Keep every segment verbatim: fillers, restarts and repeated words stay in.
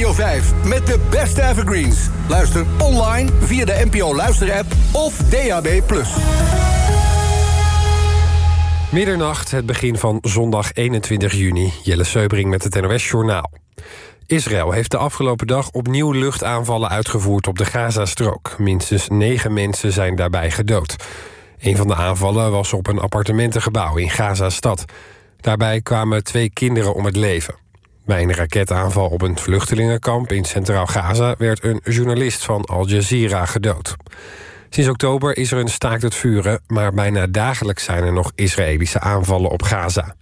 Radio vijf met de beste evergreens. Luister online via de N P O Luisterapp of D A B plus. Middernacht, het begin van zondag eenentwintig juni. Jelle Seubring met het N O S-journaal. Israël heeft de afgelopen dag opnieuw luchtaanvallen uitgevoerd op de Gazastrook. Minstens negen mensen zijn daarbij gedood. Een van de aanvallen was op een appartementengebouw in Gaza-stad. Daarbij kwamen twee kinderen om het leven. Bij een raketaanval op een vluchtelingenkamp in Centraal Gaza werd een journalist van Al Jazeera gedood. Sinds oktober is er een staakt het vuren, maar bijna dagelijks zijn er nog Israëlische aanvallen op Gaza.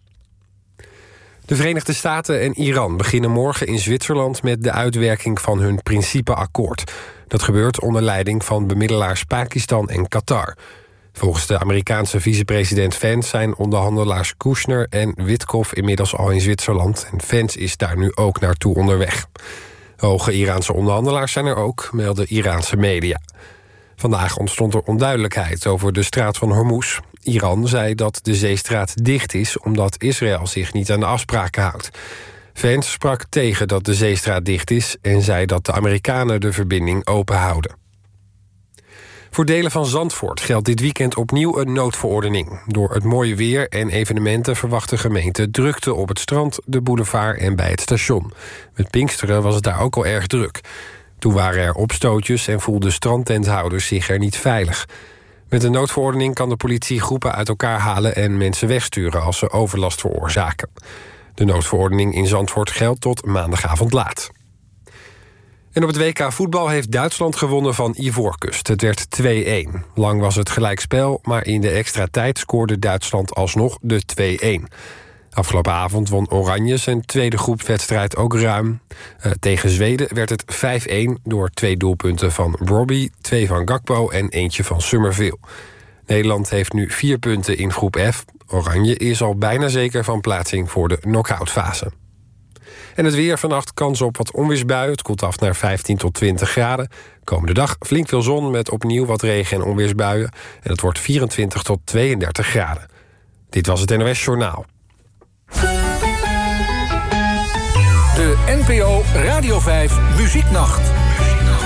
De Verenigde Staten en Iran beginnen morgen in Zwitserland met de uitwerking van hun principeakkoord. Dat gebeurt onder leiding van bemiddelaars Pakistan en Qatar. Volgens de Amerikaanse vicepresident Vance zijn onderhandelaars Kushner en Witkoff inmiddels al in Zwitserland. En Vance is daar nu ook naartoe onderweg. Hoge Iraanse onderhandelaars zijn er ook, melden Iraanse media. Vandaag ontstond er onduidelijkheid over de straat van Hormuz. Iran zei dat de zeestraat dicht is omdat Israël zich niet aan de afspraken houdt. Vance sprak tegen dat de zeestraat dicht is en zei dat de Amerikanen de verbinding open houden. Voor delen van Zandvoort geldt dit weekend opnieuw een noodverordening. Door het mooie weer en evenementen verwacht de gemeente drukte op het strand, de boulevard en bij het station. Met Pinksteren was het daar ook al erg druk. Toen waren er opstootjes en voelden strandtenthouders zich er niet veilig. Met een noodverordening kan de politie groepen uit elkaar halen en mensen wegsturen als ze overlast veroorzaken. De noodverordening in Zandvoort geldt tot maandagavond laat. En op het W K voetbal heeft Duitsland gewonnen van Ivoorkust. Het werd twee-een. Lang was het gelijkspel, maar in de extra tijd scoorde Duitsland alsnog de twee-een. Afgelopen avond won Oranje zijn tweede groepswedstrijd ook ruim. Uh, tegen Zweden werd het vijf-een door twee doelpunten van Robbie, twee van Gakpo en eentje van Summerville. Nederland heeft nu vier punten in groep F. Oranje is al bijna zeker van plaatsing voor de knock-outfase. En het weer: vannacht kans op wat onweersbuien. Het koelt af naar vijftien tot twintig graden. Komende dag flink veel zon met opnieuw wat regen- en onweersbuien. En het wordt vierentwintig tot tweeëndertig graden. Dit was het N O S-journaal. De N P O Radio vijf Muzieknacht.